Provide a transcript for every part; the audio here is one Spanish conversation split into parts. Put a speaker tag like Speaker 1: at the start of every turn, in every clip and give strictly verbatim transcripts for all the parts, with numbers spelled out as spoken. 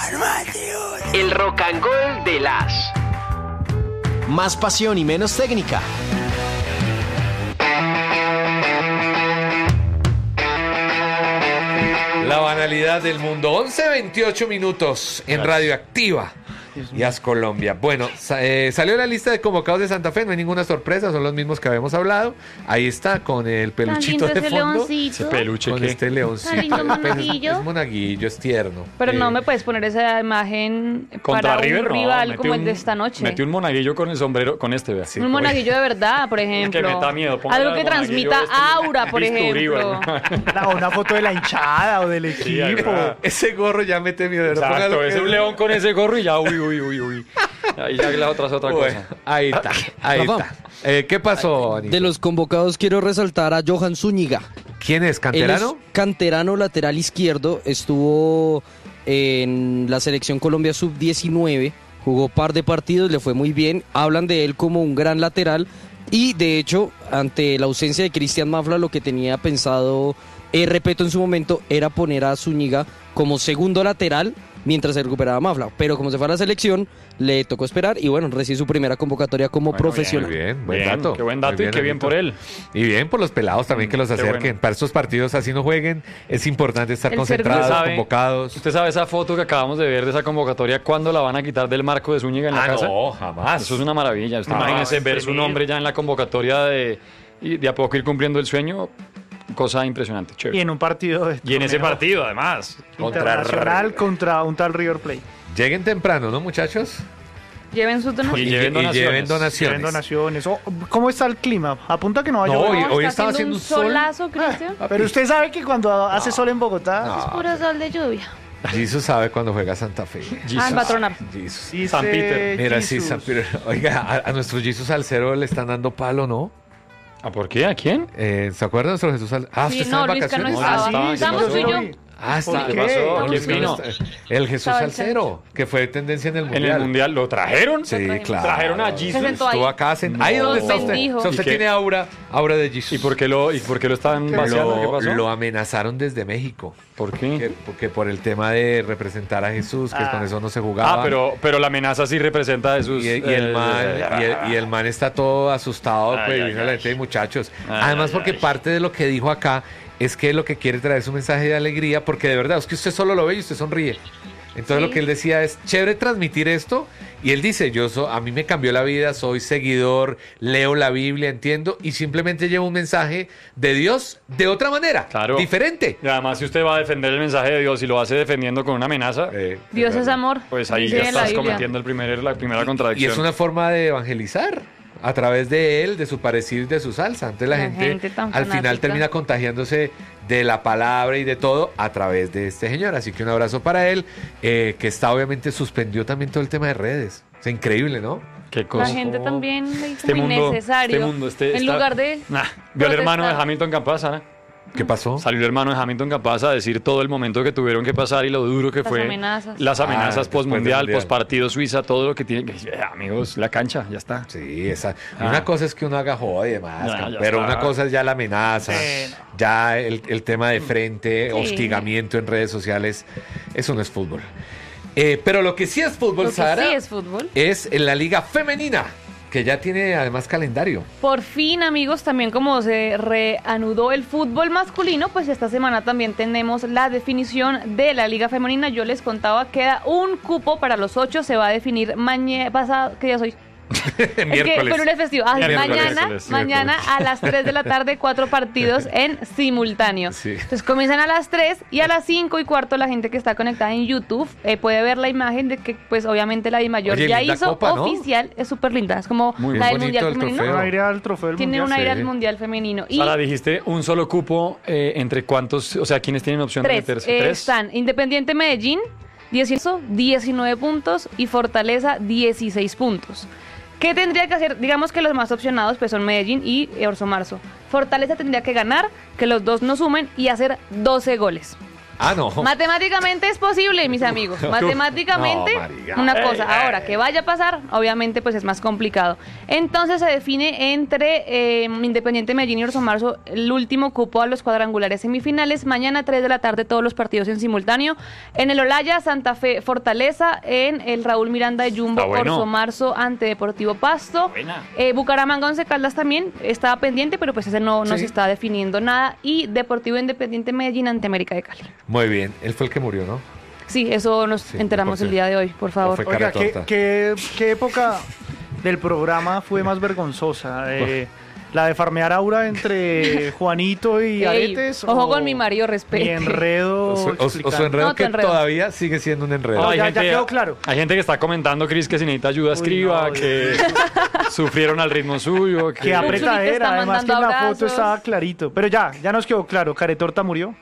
Speaker 1: El rock and roll de las.
Speaker 2: Más pasión y menos técnica.
Speaker 3: La banalidad del mundo. once veintiocho minutos en Gracias. Radioactiva. Y As Colombia. Bueno, eh, salió la lista de convocados de Santa Fe. No hay ninguna sorpresa, son los mismos que habíamos hablado. Ahí está, con el peluchito de fondo.
Speaker 4: Ese peluche
Speaker 3: con
Speaker 4: ¿qué?
Speaker 3: Este leoncito.
Speaker 4: Lindo
Speaker 3: monaguillo. Es, es monaguillo, es tierno.
Speaker 5: Pero
Speaker 3: eh,
Speaker 5: no me puedes poner esa imagen
Speaker 4: contra
Speaker 5: para
Speaker 4: River,
Speaker 5: un rival
Speaker 4: no,
Speaker 5: como
Speaker 4: un,
Speaker 5: el de esta noche.
Speaker 4: Metí un monaguillo con el sombrero, con este, vea.
Speaker 5: Sí, un monaguillo de verdad, por ejemplo.
Speaker 4: Que meta miedo.
Speaker 5: Algo que transmita este, aura, por
Speaker 4: bisturí,
Speaker 5: ejemplo.
Speaker 6: Una, una foto de la hinchada o del equipo. Sí,
Speaker 3: ese gorro ya mete miedo.
Speaker 4: Exacto, es un león con ese gorro y ya, uy, uy, uy, uy. Ahí ya la otra es otra bueno, cosa.
Speaker 3: Ahí está, ahí está. Eh, ¿Qué pasó, Anito?
Speaker 7: De los convocados quiero resaltar a Johan Zúñiga.
Speaker 3: ¿Quién es? ¿Canterano?
Speaker 7: Él es canterano, lateral izquierdo. Estuvo en la selección Colombia sub diecinueve. Jugó par de partidos, le fue muy bien. Hablan de él como un gran lateral. Y de hecho, ante la ausencia de Cristian Mafla, lo que tenía pensado eh, Repeto en su momento era poner a Zúñiga como segundo lateral mientras se recuperaba Mafla, pero como se fue a la selección, le tocó esperar y bueno, recibe su primera convocatoria como
Speaker 4: bueno,
Speaker 7: profesional.
Speaker 3: Muy bien, buen
Speaker 4: bien,
Speaker 3: dato.
Speaker 4: Qué buen dato
Speaker 3: muy
Speaker 4: y qué bien
Speaker 3: Anito.
Speaker 4: por él.
Speaker 3: Y bien por los pelados también que los
Speaker 4: Qué
Speaker 3: acerquen.
Speaker 4: bueno.
Speaker 3: Para estos partidos así no jueguen, es importante estar
Speaker 5: El
Speaker 3: concentrados,
Speaker 4: servicio.
Speaker 3: convocados.
Speaker 4: ¿Usted sabe esa foto que acabamos de ver de esa convocatoria? ¿Cuándo la van a quitar del marco de Zúñiga en la
Speaker 3: Ah,
Speaker 4: casa?
Speaker 3: no, jamás.
Speaker 4: Eso es una maravilla. Usted
Speaker 3: Ah,
Speaker 4: imagínese ver su
Speaker 6: tremendo.
Speaker 4: nombre ya en la convocatoria de, y de a poco ir cumpliendo el sueño. Cosa impresionante,
Speaker 6: Y
Speaker 4: chévere.
Speaker 6: en un partido de
Speaker 4: Y en ese
Speaker 6: torneo
Speaker 4: partido, además.
Speaker 6: internacional contra un tal River Plate.
Speaker 3: Lleguen temprano, ¿no, muchachos?
Speaker 5: Lleven sus donaciones.
Speaker 4: Y lleven donaciones.
Speaker 3: lleven donaciones.
Speaker 6: Lleven donaciones. Oh, ¿cómo está el clima? Apunta que no va a
Speaker 3: No,
Speaker 6: llover.
Speaker 3: hoy- hoy
Speaker 5: está
Speaker 3: estaba
Speaker 5: haciendo
Speaker 3: haciendo
Speaker 5: un
Speaker 3: un sol.
Speaker 5: solazo, Cristian.
Speaker 6: Pero usted sabe que cuando hace sol en Bogotá,
Speaker 5: Es puro sol de lluvia.
Speaker 3: Jesus sabe cuando juega Santa Fe.
Speaker 5: Ah, va a tronar.
Speaker 3: Jesus.
Speaker 6: dice
Speaker 4: San Peter.
Speaker 3: Mira, sí,
Speaker 6: Jesus.
Speaker 3: San Peter. Oiga, a, a nuestro Jesus Salcero le están dando palo, ¿no?
Speaker 4: ¿Ah, por qué? ¿A quién?
Speaker 3: Eh, ¿Se acuerdan de nuestro Jesús Salcero? Ah,
Speaker 5: Sí,
Speaker 3: ¿usted
Speaker 5: no,
Speaker 3: está en
Speaker 5: Luisca no
Speaker 3: vacaciones?
Speaker 5: estaba.
Speaker 4: Ah, sí, ¿qué
Speaker 5: Estamos
Speaker 4: pasó?
Speaker 5: tú y yo.
Speaker 3: Ah, está.
Speaker 6: ¿Por
Speaker 4: ¿Qué pasó?
Speaker 5: No,
Speaker 4: ¿Quién
Speaker 5: sí.
Speaker 4: vino?
Speaker 3: El Jesús
Speaker 5: Estaba el
Speaker 3: Salcero, que fue tendencia en el
Speaker 4: ¿En
Speaker 3: Mundial.
Speaker 4: el Mundial lo trajeron?
Speaker 3: Sí,
Speaker 5: trajimos.
Speaker 3: claro.
Speaker 4: Trajeron a Jesus.
Speaker 5: Se sentó ahí.
Speaker 3: Estuvo acá sent- ahí donde está usted.
Speaker 5: Bendijo.
Speaker 3: O sea, usted
Speaker 4: ¿Y qué?
Speaker 3: tiene aura, aura de Jesus.
Speaker 4: ¿Y por qué lo, y por qué lo estaban vaciando? ¿Qué
Speaker 3: Lo,
Speaker 4: pasó?
Speaker 3: lo amenazaron desde México.
Speaker 4: ¿Por
Speaker 3: Que,
Speaker 4: qué?
Speaker 3: porque por el tema de representar a Jesús, que
Speaker 6: Ah.
Speaker 3: con eso no se jugaba.
Speaker 4: Ah, pero, pero la amenaza sí representa a Jesús.
Speaker 3: Y, y el
Speaker 4: eh,
Speaker 3: man,
Speaker 4: eh,
Speaker 3: y, el, y el man está todo asustado,
Speaker 4: Ay,
Speaker 3: pues,
Speaker 4: ay,
Speaker 3: dice la
Speaker 4: ay.
Speaker 3: gente, muchachos.
Speaker 4: Ay,
Speaker 3: Además,
Speaker 4: ay,
Speaker 3: porque
Speaker 4: ay.
Speaker 3: parte de lo que dijo acá es que lo que quiere traer es un mensaje de alegría, porque de verdad es que usted solo lo ve y usted sonríe. Entonces
Speaker 5: Sí.
Speaker 3: lo que él decía es chévere transmitir esto, y él dice, yo so- a mí me cambió la vida, soy seguidor, leo la Biblia, entiendo, y simplemente llevo un mensaje de Dios de otra manera,
Speaker 4: Claro.
Speaker 3: diferente.
Speaker 4: Y además, si usted va a defender el mensaje de Dios y lo hace defendiendo con una amenaza,
Speaker 3: Eh,
Speaker 5: Dios es amor.
Speaker 4: pues ahí
Speaker 5: dice
Speaker 4: ya
Speaker 5: en la
Speaker 4: estás
Speaker 5: Biblia.
Speaker 4: cometiendo el primer, la primera
Speaker 3: Y
Speaker 4: contradicción.
Speaker 3: es una forma de evangelizar a través de él, de su parecer, de su salsa. Entonces la,
Speaker 5: La
Speaker 3: gente,
Speaker 5: gente tan
Speaker 3: al final
Speaker 5: fanática.
Speaker 3: termina contagiándose de la palabra y de todo a través de este señor. Así que un abrazo para él, eh, que está obviamente suspendió también todo el tema de redes. Es increíble, ¿no?
Speaker 4: Qué cosa.
Speaker 5: La gente también le dice
Speaker 4: Este
Speaker 5: muy
Speaker 4: mundo,
Speaker 5: necesario.
Speaker 4: este mundo, este,
Speaker 5: en
Speaker 4: esta-
Speaker 5: lugar de.
Speaker 4: Nah, vio al hermano de
Speaker 5: protestar.
Speaker 4: Hamilton Campazza, ¿no?
Speaker 3: ¿Qué pasó?
Speaker 4: Salió el hermano de Hamilton Campazza a decir todo el momento que tuvieron que pasar y lo duro que
Speaker 5: Las
Speaker 4: fue.
Speaker 5: amenazas.
Speaker 4: Las
Speaker 3: Ah,
Speaker 4: amenazas
Speaker 3: después del
Speaker 4: post-mundial,
Speaker 3: Mundial.
Speaker 4: post-partido Suiza, todo lo que tiene que decir. Amigos, la cancha, ya está.
Speaker 3: Sí, esa.
Speaker 4: Ah.
Speaker 3: Una cosa es que uno haga joda y demás,
Speaker 4: Ya, ya
Speaker 3: pero
Speaker 4: está.
Speaker 3: una cosa es ya la amenaza,
Speaker 6: Sí, no.
Speaker 3: ya el, el tema de frente,
Speaker 5: Sí.
Speaker 3: hostigamiento en redes sociales. Eso no es fútbol. Eh, pero lo que sí es fútbol,
Speaker 5: Lo que
Speaker 3: Sara,
Speaker 5: sí es fútbol.
Speaker 3: es en la Liga Femenina, que ya tiene además calendario.
Speaker 5: Por fin, amigos, también como se reanudó el fútbol masculino, pues esta semana también tenemos la definición de la Liga Femenina. Yo les contaba, queda un cupo para los ocho, se va a definir mañana, pasado, ¿qué día soy? Es que fue lunes festivo. Ah,
Speaker 4: Miércoles,
Speaker 5: mañana,
Speaker 4: miércoles,
Speaker 5: mañana
Speaker 3: miércoles.
Speaker 5: a las tres de la tarde, cuatro partidos en simultáneo.
Speaker 3: Sí.
Speaker 5: Entonces comienzan a las tres y a las cinco y cuarto la gente que está conectada en YouTube eh, puede ver la imagen de que pues obviamente la Dimayor
Speaker 3: Oye,
Speaker 5: ya
Speaker 3: linda
Speaker 5: hizo
Speaker 3: copa, ¿no?
Speaker 5: oficial, es súper linda, es como
Speaker 3: Muy
Speaker 5: la del
Speaker 3: bonito
Speaker 5: Mundial
Speaker 3: el
Speaker 5: Femenino.
Speaker 3: trofeo.
Speaker 6: Un aire al trofeo del
Speaker 5: Tiene
Speaker 6: mundial.
Speaker 5: un aire
Speaker 3: sí.
Speaker 5: al Mundial Femenino. Y
Speaker 4: Sara, dijiste un solo cupo eh, entre cuántos, o sea, ¿quiénes tienen opción
Speaker 5: tres,
Speaker 4: de meterse?
Speaker 5: eh,
Speaker 4: ¿Tres?
Speaker 5: están Independiente Medellín, diecinueve puntos y Fortaleza, dieciséis puntos. ¿Qué tendría que hacer? Digamos que los más opcionados pues son Medellín y Orso Marzo. Fortaleza tendría que ganar, que los dos no sumen y hacer doce goles.
Speaker 3: Ah, no.
Speaker 5: Matemáticamente es posible, mis amigos. Matemáticamente,
Speaker 3: No, Mariga.
Speaker 5: una cosa.
Speaker 3: Ey,
Speaker 5: Ahora,
Speaker 3: ey.
Speaker 5: que vaya a pasar, obviamente, pues es más complicado. Entonces se define entre eh, Independiente Medellín y Orson Marzo el último cupo a los cuadrangulares semifinales. Mañana, tres de la tarde, todos los partidos en simultáneo. En el Olaya, Santa Fe, Fortaleza. En el Raúl Miranda de Jumbo,
Speaker 4: Está bueno.
Speaker 5: Orson Marzo ante Deportivo Pasto.
Speaker 4: Buena.
Speaker 5: Eh, Bucaramanga, Once Caldas también estaba pendiente, pero pues ese no, no
Speaker 3: Sí.
Speaker 5: se está definiendo nada. Y Deportivo Independiente Medellín ante América de Cali.
Speaker 3: Muy bien. Él fue el que murió, ¿no?
Speaker 5: Sí, eso nos
Speaker 3: Sí,
Speaker 5: enteramos
Speaker 3: ¿por
Speaker 5: el
Speaker 3: qué?
Speaker 5: día de hoy, por favor.
Speaker 3: fue
Speaker 6: Oiga,
Speaker 3: cara
Speaker 6: ¿qué,
Speaker 3: torta.
Speaker 6: qué, qué época del programa fue más vergonzosa? Eh, ¿La de farmear aura entre Juanito y
Speaker 5: Ey,
Speaker 6: Aretes?
Speaker 5: ojo
Speaker 6: o
Speaker 5: con mi marido, respete.
Speaker 6: Mi enredo
Speaker 3: O su, o- o su
Speaker 6: explicando?
Speaker 3: enredo
Speaker 5: No, tu
Speaker 3: que
Speaker 5: enredo.
Speaker 3: todavía sigue siendo un enredo.
Speaker 6: No,
Speaker 4: hay
Speaker 6: ya-
Speaker 4: gente,
Speaker 6: ya quedó claro.
Speaker 4: Hay gente que está comentando, Cris, que si necesita ayuda,
Speaker 6: Uy,
Speaker 4: escriba,
Speaker 6: no,
Speaker 4: que sufrieron al ritmo suyo. Que...
Speaker 6: Qué
Speaker 5: Chuchurito
Speaker 6: apretadera,
Speaker 5: está
Speaker 6: además que en
Speaker 5: mandando
Speaker 6: la foto
Speaker 5: abrazos.
Speaker 6: estaba clarito. Pero ya, ya nos quedó claro, Caretorta murió.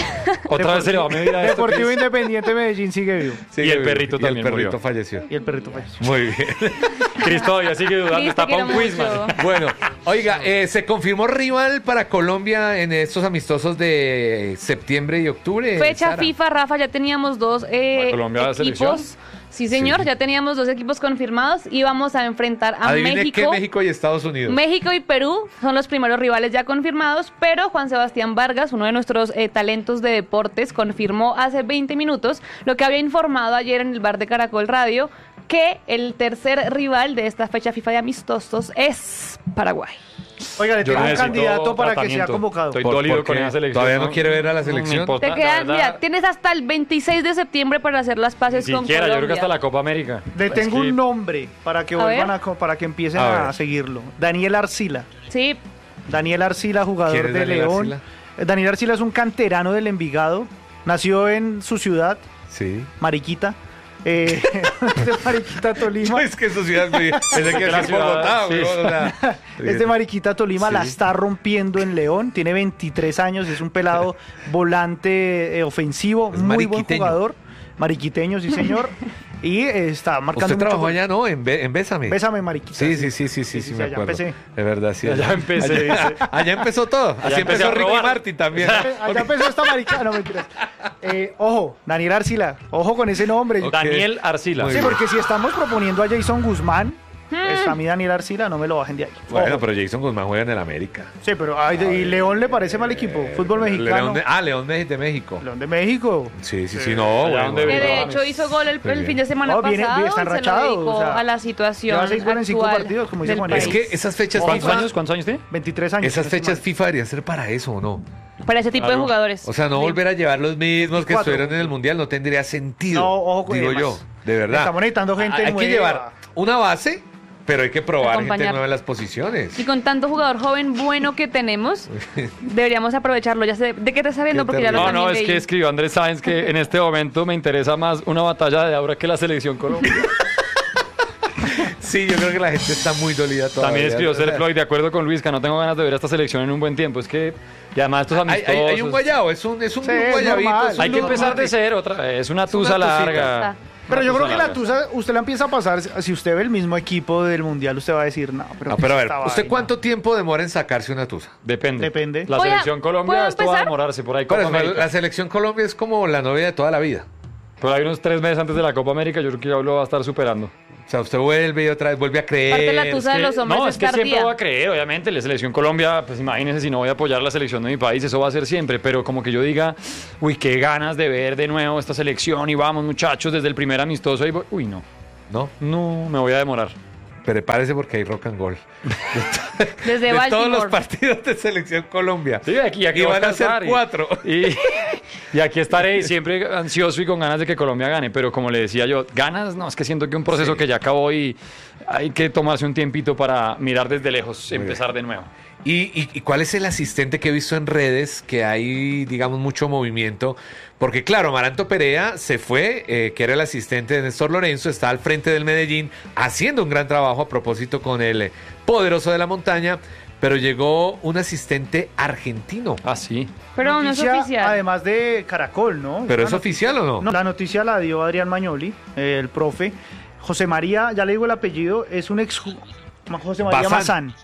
Speaker 4: Otra vez se le va a medir a esto,
Speaker 6: Deportivo
Speaker 4: Cris.
Speaker 6: Independiente Medellín sigue vivo.
Speaker 3: Sigue
Speaker 4: y el
Speaker 3: vivo.
Speaker 4: perrito
Speaker 3: Y
Speaker 4: también
Speaker 3: el perrito
Speaker 4: murió.
Speaker 3: falleció.
Speaker 6: Y el perrito falleció.
Speaker 3: Muy bien.
Speaker 4: Cris todavía sigue dudando,
Speaker 5: Cris,
Speaker 4: está
Speaker 5: te
Speaker 4: para un
Speaker 5: quiero
Speaker 4: quiz,
Speaker 5: mucho.
Speaker 4: man.
Speaker 3: Bueno, oiga, eh, se confirmó rival para Colombia en estos amistosos de septiembre y octubre.
Speaker 5: Fecha
Speaker 3: Sara.
Speaker 5: FIFA, Rafa, ya teníamos dos eh,
Speaker 4: ¿Para Colombia la
Speaker 5: equipos.
Speaker 4: selección?
Speaker 5: Sí, señor,
Speaker 3: Sí.
Speaker 5: ya teníamos dos equipos confirmados y vamos a enfrentar a
Speaker 3: Adivine
Speaker 5: México.
Speaker 3: qué México y Estados Unidos.
Speaker 5: México y Perú son los primeros rivales ya confirmados, pero Juan Sebastián Vargas, uno de nuestros eh, talentos de deportes, confirmó hace veinte minutos lo que había informado ayer en el bar de Caracol Radio, que el tercer rival de esta fecha FIFA de amistosos es Paraguay.
Speaker 6: Oiga, le
Speaker 4: Yo
Speaker 6: tengo un
Speaker 4: necesito
Speaker 6: candidato para que sea
Speaker 4: tratamiento.
Speaker 6: convocado.
Speaker 4: Estoy
Speaker 3: ¿Por-
Speaker 4: dolido
Speaker 3: por
Speaker 4: con
Speaker 3: qué?
Speaker 4: esa selección.
Speaker 3: ¿Todavía no quiere ver a la selección?
Speaker 4: Me importa,
Speaker 5: Te quedan,
Speaker 4: la
Speaker 5: mira,
Speaker 4: verdad,
Speaker 5: tienes hasta el veintiséis de septiembre para hacer las
Speaker 4: ni
Speaker 5: paces con
Speaker 4: siquiera, yo
Speaker 5: Colombia.
Speaker 4: creo que hasta la Copa América.
Speaker 6: Le
Speaker 4: Es
Speaker 6: tengo
Speaker 4: que-
Speaker 6: un nombre para que
Speaker 5: A
Speaker 6: vuelvan
Speaker 5: ver.
Speaker 6: a, co- para que empiecen
Speaker 3: A
Speaker 6: a,
Speaker 3: ver.
Speaker 6: seguirlo. Daniel Arcila.
Speaker 5: Sí,
Speaker 6: Daniel Arcila,
Speaker 3: ¿Quién
Speaker 6: jugador
Speaker 3: es
Speaker 6: de
Speaker 3: Daniel
Speaker 6: León.
Speaker 3: Arcila?
Speaker 6: Eh, Daniel Arcila es un canterano del Envigado. Nació en su ciudad,
Speaker 3: Sí.
Speaker 6: Mariquita. Eh, de Mariquita, Tolima.
Speaker 3: Es que su ciudad es muy... Pensé que
Speaker 4: La
Speaker 3: era
Speaker 4: ciudad,
Speaker 3: Bogotá,
Speaker 4: sí.
Speaker 3: weón, o sea,
Speaker 6: Es de Mariquita, Tolima,
Speaker 3: Sí.
Speaker 6: la está rompiendo en León, tiene veintitrés años, es un pelado volante eh, ofensivo,
Speaker 3: Es
Speaker 6: muy buen
Speaker 3: mariquiteño.
Speaker 6: jugador, mariquiteño, sí señor, y eh, está marcando
Speaker 3: Usted
Speaker 6: mucho
Speaker 3: trabajó
Speaker 6: gol.
Speaker 3: allá, ¿no? En, Be- en Bésame.
Speaker 6: Bésame, Mariquita.
Speaker 3: Sí, sí, sí, sí, sí, sí, me
Speaker 6: allá
Speaker 3: acuerdo.
Speaker 6: empecé.
Speaker 3: De verdad, sí.
Speaker 4: Allá empecé,
Speaker 3: Allá,
Speaker 4: dice.
Speaker 3: allá empezó todo. Así
Speaker 4: empecé
Speaker 3: empezó
Speaker 4: a
Speaker 3: Ricky
Speaker 4: robar.
Speaker 3: Martin también.
Speaker 6: Allá empezó esta marica, no mentiras. Eh, ojo, Daniel Arcila, ojo con ese nombre.
Speaker 3: Ok.
Speaker 4: Daniel Arcila.
Speaker 3: Muy
Speaker 6: Sí,
Speaker 3: bien.
Speaker 6: porque si estamos proponiendo a Jason Guzmán, pues a mí Daniel Arcila no me lo bajen de ahí.
Speaker 3: Bueno,
Speaker 6: Ojo.
Speaker 3: pero Jason Guzmán juega en el América.
Speaker 6: Sí, pero ay, de- y León le parece mal equipo, fútbol
Speaker 3: Eh,
Speaker 6: mexicano.
Speaker 3: León de- ah, León de, de México.
Speaker 6: León de México.
Speaker 3: Sí, sí, sí, no.
Speaker 4: Allá
Speaker 3: bueno,
Speaker 4: donde
Speaker 5: que
Speaker 3: bueno.
Speaker 5: de
Speaker 4: vive.
Speaker 5: hecho hizo gol el,
Speaker 3: Muy
Speaker 5: el
Speaker 3: bien.
Speaker 5: fin de semana
Speaker 6: No, viene-
Speaker 5: pasado
Speaker 6: está
Speaker 5: y se lo
Speaker 6: enrachado,
Speaker 5: dedicó
Speaker 6: o sea,
Speaker 5: a la situación
Speaker 6: lleva seis goles en cinco
Speaker 5: actual
Speaker 6: partidos, como dice
Speaker 5: del
Speaker 6: Juanito.
Speaker 3: Es
Speaker 5: país.
Speaker 3: que esas fechas
Speaker 4: ¿Cuántos
Speaker 3: FIFA,
Speaker 4: años, ¿Cuántos años tiene?
Speaker 6: veintitrés años.
Speaker 3: esas
Speaker 6: si no estoy
Speaker 3: fechas
Speaker 6: mal.
Speaker 3: FIFA deberían ser para eso, ¿o no?
Speaker 5: Para ese tipo
Speaker 4: Claro.
Speaker 5: de jugadores.
Speaker 3: O sea, no
Speaker 5: Sí.
Speaker 3: volver a llevar los mismos que
Speaker 6: veinticuatro.
Speaker 3: estuvieron en el Mundial no tendría sentido.
Speaker 6: No, ojo con
Speaker 3: digo
Speaker 6: demás.
Speaker 3: yo, de verdad.
Speaker 6: Estamos necesitando gente
Speaker 3: Hay
Speaker 6: nueva.
Speaker 3: que llevar una base, pero hay que probar gente
Speaker 5: Acompañar.
Speaker 3: nueva en las posiciones.
Speaker 5: Y con tanto jugador joven bueno que tenemos, deberíamos aprovecharlo. Ya sé de qué te está viendo
Speaker 3: Qué
Speaker 5: porque ya lo
Speaker 4: No,
Speaker 5: también
Speaker 4: no, es
Speaker 5: leí.
Speaker 4: que escribió Andrés Sáenz que en este momento me interesa más una batalla de aura que la selección Colombia.
Speaker 3: Sí, yo creo que la gente está muy dolida todavía.
Speaker 4: También escribió
Speaker 3: O sea,
Speaker 4: Ser Floyd, de acuerdo con Luis, que no tengo ganas de ver a esta selección en un buen tiempo. Es que, y además estos
Speaker 3: hay,
Speaker 4: amistosos...
Speaker 3: hay, hay un guayabo, es un, es un
Speaker 6: Sí,
Speaker 3: un
Speaker 6: es
Speaker 3: guayabito.
Speaker 6: normal.
Speaker 3: es un
Speaker 4: Hay que
Speaker 3: normal.
Speaker 4: empezar de cero otra vez. Es una
Speaker 3: una
Speaker 4: tusa
Speaker 3: tucita.
Speaker 4: larga.
Speaker 6: Pero
Speaker 4: Una
Speaker 6: yo creo
Speaker 4: tusa
Speaker 6: que la
Speaker 4: larga.
Speaker 6: tusa, usted la empieza a pasar, si usted ve el mismo equipo del Mundial, usted va a decir, no, pero,
Speaker 3: Ah, pero a ver,
Speaker 6: esta
Speaker 3: ¿usted
Speaker 6: vaina.
Speaker 3: cuánto tiempo demora en sacarse una tusa?
Speaker 4: Depende.
Speaker 6: Depende.
Speaker 4: La
Speaker 5: Voy a-
Speaker 4: selección Colombia,
Speaker 5: ¿puedo
Speaker 4: esto va a
Speaker 5: empezar?
Speaker 4: demorarse por ahí.
Speaker 3: Pero
Speaker 4: Copa
Speaker 3: es-
Speaker 4: América.
Speaker 3: la selección Colombia es como la novia de toda la vida.
Speaker 4: Pero hay unos tres meses antes de la Copa América, yo creo que ya lo va a estar superando.
Speaker 3: O sea, usted vuelve y otra vez vuelve a creer.
Speaker 5: Parte de la tusa de
Speaker 4: que-
Speaker 5: los hombres
Speaker 4: no,
Speaker 5: es
Speaker 4: es que siempre
Speaker 5: tardía.
Speaker 4: voy a creer, obviamente, la selección Colombia, pues imagínense si no voy a apoyar la selección de mi país, eso va a ser siempre, pero como que yo diga, uy, qué ganas de ver de nuevo esta selección y vamos muchachos desde el primer amistoso, ahí voy. Uy, no,
Speaker 3: ¿No?
Speaker 4: no, me voy a demorar.
Speaker 3: Prepárese porque hay rock and roll.
Speaker 5: Desde
Speaker 3: de todos los
Speaker 5: Baltimore.
Speaker 3: partidos de selección Colombia.
Speaker 4: Sí, aquí, aquí
Speaker 3: Y
Speaker 4: voy
Speaker 3: van a ser
Speaker 4: alcanzar y-
Speaker 3: cuatro.
Speaker 4: Y, y aquí estaré siempre ansioso y con ganas de que Colombia gane, pero como le decía yo, ganas, no, es que siento que un proceso que ya acabó y hay que tomarse un tiempito para mirar desde lejos,
Speaker 3: bien.
Speaker 4: empezar de nuevo.
Speaker 3: ¿Y, y, y cuál es el asistente que he visto en redes que hay, digamos, mucho movimiento? Porque claro, Amaranto Perea se fue, eh, que era el asistente de Néstor Lorenzo, está al frente del Medellín, haciendo un gran trabajo a propósito con el eh, poderoso de la montaña, pero llegó un asistente argentino.
Speaker 4: Ah, sí.
Speaker 5: Pero no es
Speaker 6: Noticia,
Speaker 5: oficial.
Speaker 6: Además de Caracol, ¿no?
Speaker 3: ¿Pero
Speaker 6: La
Speaker 3: es
Speaker 6: not-
Speaker 3: oficial o no?
Speaker 6: No, la noticia la dio Adrián Magnoli, eh, el profe. José María, ya le digo el apellido, es un ex... José María
Speaker 3: Bazán.
Speaker 6: Mazán.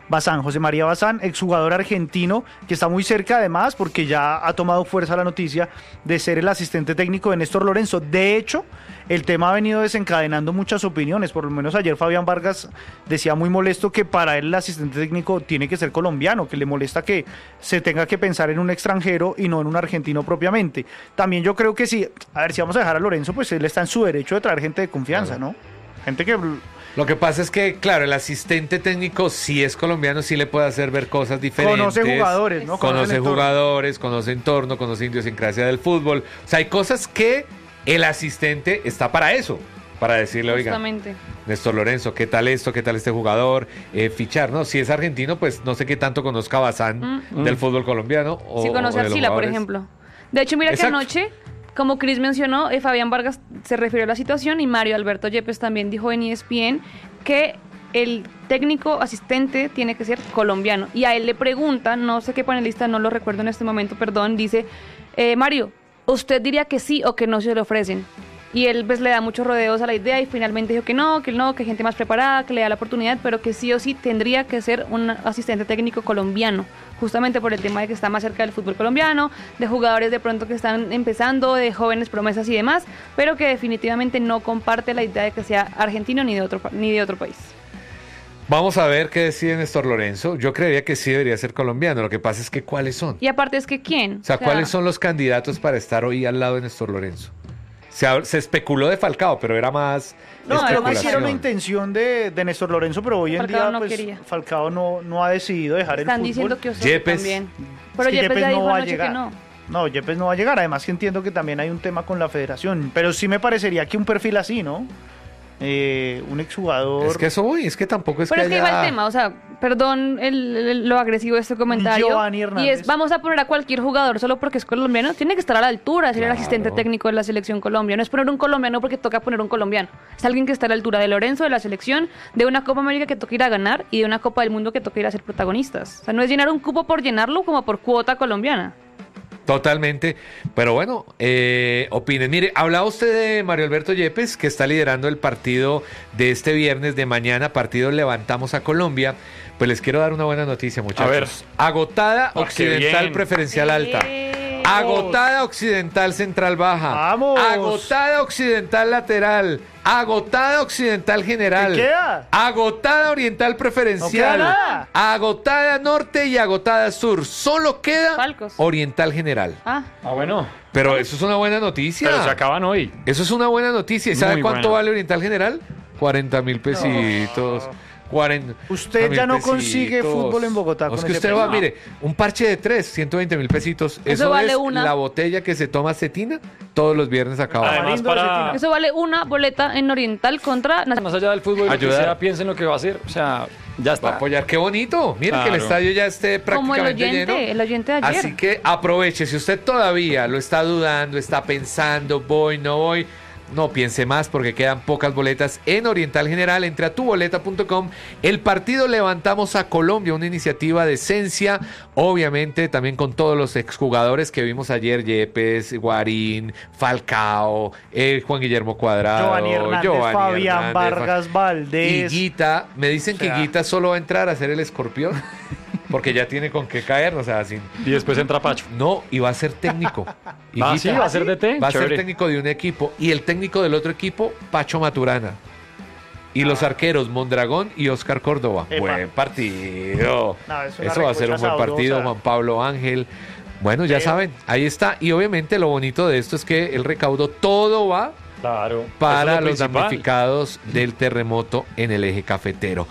Speaker 6: Bazán, José María Bazán, exjugador argentino, que está muy cerca además porque ya ha tomado fuerza la noticia de ser el asistente técnico de Néstor Lorenzo. De hecho, el tema ha venido desencadenando muchas opiniones, por lo menos ayer Fabián Vargas decía muy molesto que para él el asistente técnico tiene que ser colombiano, que le molesta que se tenga que pensar en un extranjero y no en un argentino propiamente. También yo creo que sí, a ver si vamos a dejar a Lorenzo, pues él está en su derecho de traer gente de confianza, ¿no? Gente que...
Speaker 3: Lo que pasa es que, claro, el asistente técnico, si es colombiano, sí le puede hacer ver cosas diferentes.
Speaker 6: Conoce jugadores, ¿no?
Speaker 3: Conoce, conoce jugadores, conoce entorno, conoce idiosincrasia del fútbol. O sea, hay cosas que el asistente está para eso. Para decirle, oiga, Néstor Lorenzo, ¿qué tal esto? ¿Qué tal este jugador? Eh, fichar, ¿no? Si es argentino, pues no sé qué tanto conozca Bazán mm. del fútbol colombiano. O,
Speaker 5: sí, conoce
Speaker 3: o
Speaker 5: a Arcila, por ejemplo. De hecho, mira Exacto. que anoche... Como Cris mencionó, eh, Fabián Vargas se refirió a la situación y Mario Alberto Yepes también dijo en E S P N que el técnico asistente tiene que ser colombiano. Y a él le preguntan, no sé qué panelista, no lo recuerdo en este momento, perdón, dice, eh, Mario, ¿usted diría que sí o que no se le ofrecen? Y él pues le da muchos rodeos a la idea y finalmente dijo que no, que no, que hay gente más preparada, que le da la oportunidad, pero que sí o sí tendría que ser un asistente técnico colombiano, justamente por el tema de que está más cerca del fútbol colombiano, de jugadores de pronto que están empezando, de jóvenes promesas y demás, pero que definitivamente no comparte la idea de que sea argentino ni de otro, ni de otro país.
Speaker 3: Vamos a ver qué decide Néstor Lorenzo. Yo creería que sí debería ser colombiano. Lo que pasa es que ¿cuáles son?
Speaker 5: Y aparte es que ¿quién?
Speaker 3: O sea, o sea ¿cuáles son los candidatos para estar hoy al lado de Néstor Lorenzo? Se, se especuló de Falcao, pero era más
Speaker 6: No, además era una intención de, de Néstor Lorenzo, pero hoy
Speaker 5: Falcao
Speaker 6: en día
Speaker 5: no
Speaker 6: pues,
Speaker 5: quería.
Speaker 6: Falcao no, no ha decidido dejar
Speaker 5: Están
Speaker 6: el fútbol.
Speaker 5: Están diciendo que Osorio
Speaker 3: Yepes.
Speaker 5: también. Pero
Speaker 6: es que
Speaker 5: Yepes,
Speaker 6: Yepes
Speaker 5: ya
Speaker 6: no
Speaker 5: dijo
Speaker 6: va a
Speaker 5: anoche
Speaker 6: llegar.
Speaker 5: que no.
Speaker 6: No, Yepes no va a llegar. Además que entiendo que también hay un tema con la federación. Pero sí me parecería que un perfil así, ¿no? Eh, un exjugador...
Speaker 3: Es que eso voy, es que tampoco es
Speaker 5: pero
Speaker 3: que
Speaker 5: es que
Speaker 3: haya...
Speaker 5: iba el tema, o sea, perdón el, el- lo agresivo de este comentario.
Speaker 6: Giovanni Hernández.
Speaker 5: Y es, vamos a poner a cualquier jugador solo porque es colombiano, tiene que estar a la altura de ser
Speaker 3: Claro.
Speaker 5: el asistente técnico de la selección Colombia. No es poner un colombiano porque toca poner un colombiano. Es alguien que está a la altura de Lorenzo, de la selección, de una Copa América que toca ir a ganar y de una Copa del Mundo que toca ir a ser protagonistas. O sea, no es llenar un cupo por llenarlo como por cuota colombiana.
Speaker 3: Totalmente, pero bueno, eh, opinen. Mire, hablaba usted de Mario Alberto Yepes, que está liderando el partido de este viernes de mañana, partido Levantamos a Colombia. Pues les quiero dar una buena noticia, muchachos.
Speaker 4: A ver.
Speaker 3: Agotada
Speaker 4: Ah,
Speaker 3: Occidental
Speaker 4: qué bien.
Speaker 3: Preferencial Alta.
Speaker 5: Eh,
Speaker 3: Agotada Occidental Central Baja.
Speaker 6: ¡Vamos!
Speaker 3: Agotada Occidental Lateral. Agotada Occidental General.
Speaker 6: ¿Qué queda?
Speaker 3: Agotada Oriental Preferencial.
Speaker 6: No queda nada.
Speaker 3: Agotada Norte y agotada Sur. Solo queda
Speaker 5: Falcos.
Speaker 3: Oriental General.
Speaker 5: Ah,
Speaker 4: Ah, bueno.
Speaker 3: Pero eso es una buena noticia.
Speaker 4: Pero se acaban hoy.
Speaker 3: Eso es una buena noticia. ¿Y sabe
Speaker 4: Muy
Speaker 3: cuánto
Speaker 4: buena.
Speaker 3: vale Oriental General? cuarenta mil pesitos. cuarenta
Speaker 6: Usted
Speaker 3: mil
Speaker 6: ya no
Speaker 3: pesitos.
Speaker 6: consigue fútbol en Bogotá
Speaker 3: No,
Speaker 6: con
Speaker 3: es que
Speaker 6: ese
Speaker 3: usted
Speaker 6: precio.
Speaker 3: va, mire, un parche de tres, ciento veinte mil pesitos. Eso,
Speaker 5: vale
Speaker 3: es
Speaker 5: una.
Speaker 3: la botella que se toma Cetina todos los viernes acá.
Speaker 4: Además,
Speaker 6: Tamarindo de
Speaker 4: para,
Speaker 6: Cetina.
Speaker 5: eso vale una boleta en Oriental contra...
Speaker 4: más allá del fútbol, lo que
Speaker 3: Ayudar.
Speaker 4: sea, piensen lo que va a hacer. O sea, ya
Speaker 3: Va a
Speaker 4: está.
Speaker 3: apoyar, qué bonito. Mire que el
Speaker 4: Claro.
Speaker 3: estadio ya esté
Speaker 5: Como el
Speaker 3: prácticamente
Speaker 5: oyente,
Speaker 3: lleno.
Speaker 5: el oyente de ayer.
Speaker 3: Así que aproveche. Si usted todavía lo está dudando, está pensando, voy, no voy, no piense más porque quedan pocas boletas en Oriental General. Entre a tu boleta punto com. El partido Levantamos a Colombia, una iniciativa de Esencia, obviamente también con todos los exjugadores que vimos ayer: Yepes, Guarín, Falcao, eh, Juan Guillermo Cuadrado,
Speaker 6: Giovanni Hernández,
Speaker 3: Giovanni
Speaker 6: Fabián
Speaker 3: Hernández,
Speaker 6: Vargas Valdés.
Speaker 3: Higuita. Me dicen
Speaker 6: O sea-
Speaker 3: que Higuita solo va a entrar a ser el escorpión porque ya tiene con qué caer, o sea, sin...
Speaker 4: Y después entra Pacho.
Speaker 3: No, y va a ser técnico.
Speaker 4: Ah, sí, va a ser D T.
Speaker 3: Va a ser
Speaker 4: Chévere.
Speaker 3: técnico de un equipo. Y el técnico del otro equipo, Pacho Maturana. Y los arqueros, Mondragón y Oscar Córdoba.
Speaker 6: Epa.
Speaker 3: Buen partido.
Speaker 6: No, es una
Speaker 3: Eso va a ser un
Speaker 6: recocha
Speaker 3: buen partido,
Speaker 6: sabrosa.
Speaker 3: Juan Pablo Ángel. Bueno, ya
Speaker 6: Sí.
Speaker 3: saben, ahí está. Y obviamente lo bonito de esto es que el recaudo todo va
Speaker 4: Claro.
Speaker 3: para
Speaker 4: Eso es lo
Speaker 3: los
Speaker 4: principal.
Speaker 3: damnificados del terremoto en el eje cafetero.